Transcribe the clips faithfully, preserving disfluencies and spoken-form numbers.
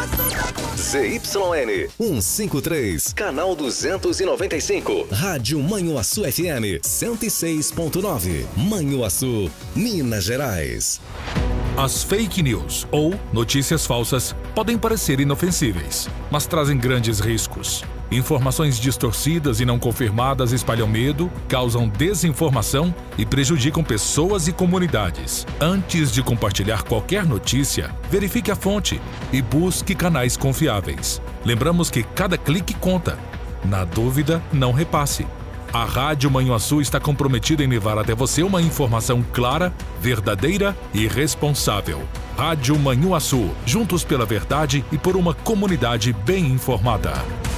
Z Y N cento e cinquenta e três, canal duzentos e noventa e cinco, Rádio Manhuaçu F M cento e seis ponto nove, Manhuaçu, Minas Gerais. As fake news ou notícias falsas podem parecer inofensíveis, mas trazem grandes riscos. Informações distorcidas e não confirmadas espalham medo, causam desinformação e prejudicam pessoas e comunidades. Antes de compartilhar qualquer notícia, verifique a fonte e busque canais confiáveis. Lembramos que cada clique conta. Na dúvida, não repasse. A Rádio Manhuaçu está comprometida em levar até você uma informação clara, verdadeira e responsável. Rádio Manhuaçu, juntos pela verdade e por uma comunidade bem informada.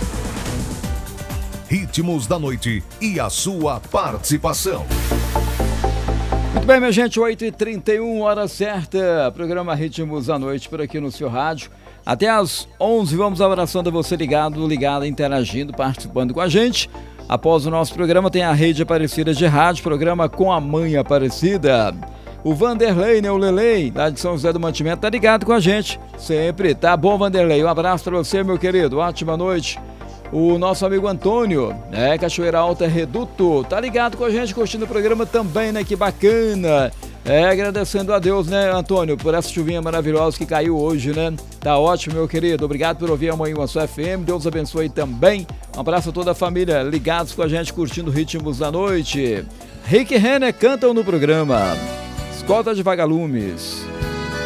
Ritmos da noite e a sua participação. Muito bem, minha gente, oito e trinta e um, hora certa, programa Ritmos da Noite por aqui no seu rádio. Até às onze, vamos abraçando você ligado, ligada, interagindo, participando com a gente. Após o nosso programa tem a Rede Aparecida de Rádio, programa Com a Mãe Aparecida. O Vanderlei, né, o Lelei, lá de São José do Mantimento, tá ligado com a gente sempre, tá bom, Vanderlei? Um abraço pra você, meu querido, ótima noite. O nosso amigo Antônio, né, Cachoeira Alta Reduto, tá ligado com a gente, curtindo o programa também, né, que bacana. É, agradecendo a Deus, né, Antônio, por essa chuvinha maravilhosa que caiu hoje, né? Tá ótimo, meu querido. Obrigado por ouvir a Manhuaçu F M. Deus abençoe também. Um abraço a toda a família ligados com a gente, curtindo Ritmos da Noite. Rick e Renner cantam no programa. Escolta de Vagalumes.